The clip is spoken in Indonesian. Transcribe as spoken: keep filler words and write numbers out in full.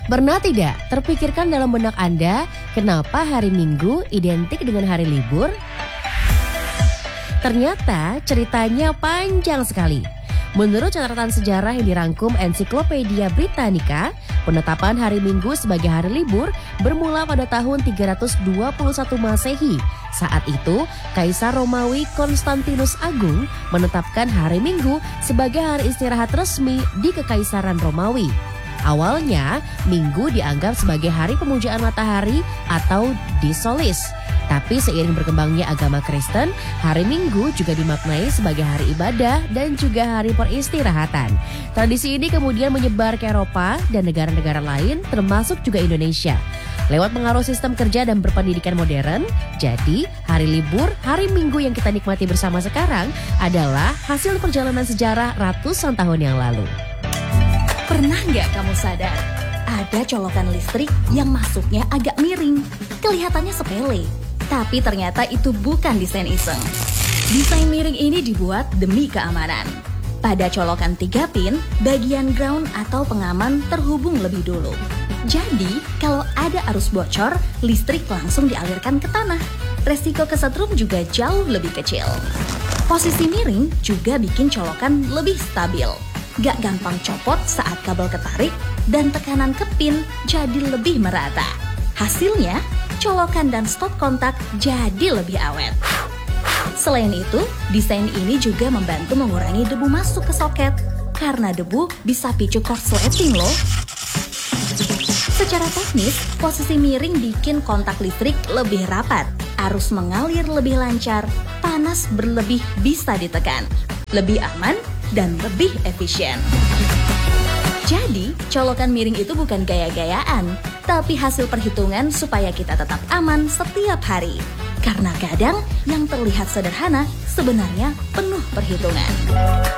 Pernah tidak terpikirkan dalam benak Anda kenapa hari Minggu identik dengan hari libur? Ternyata ceritanya panjang sekali. Menurut catatan sejarah yang dirangkum Ensiklopedia Britannica, penetapan hari Minggu sebagai hari libur bermula pada tahun tiga ratus dua puluh satu Masehi. Saat itu, Kaisar Romawi Konstantinus Agung menetapkan hari Minggu sebagai hari istirahat resmi di Kekaisaran Romawi. Awalnya, Minggu dianggap sebagai hari pemujaan matahari atau disolis. Tapi seiring berkembangnya agama Kristen, hari Minggu juga dimaknai sebagai hari ibadah dan juga hari peristirahatan. Tradisi ini kemudian menyebar ke Eropa dan negara-negara lain termasuk juga Indonesia. Lewat pengaruh sistem kerja dan berpendidikan modern, jadi hari libur, hari Minggu yang kita nikmati bersama sekarang adalah hasil perjalanan sejarah ratusan tahun yang lalu. Pernah nggak kamu sadar? Ada colokan listrik yang masuknya agak miring. Kelihatannya sepele, tapi ternyata itu bukan desain iseng. Desain miring ini dibuat demi keamanan. Pada colokan tiga pin, bagian ground atau pengaman terhubung lebih dulu. Jadi, kalau ada arus bocor, listrik langsung dialirkan ke tanah. Resiko kesetrum juga jauh lebih kecil. Posisi miring juga bikin colokan lebih stabil. Gak gampang copot saat kabel ketarik, dan tekanan ke pin jadi lebih merata. Hasilnya, colokan dan stop kontak jadi lebih awet. Selain itu, desain ini juga membantu mengurangi debu masuk ke soket. Karena debu bisa picu korsleting loh. Secara teknis, posisi miring bikin kontak listrik lebih rapat. Arus mengalir lebih lancar, panas berlebih bisa ditekan. Lebih aman dan lebih efisien. Jadi, colokan miring itu bukan gaya-gayaan, tapi hasil perhitungan supaya kita tetap aman setiap hari. Karena kadang yang terlihat sederhana sebenarnya penuh perhitungan.